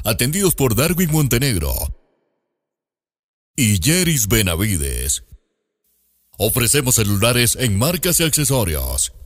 atendidos por Darwin Montenegro y Yeris Benavides. Ofrecemos celulares en marcas y accesorios.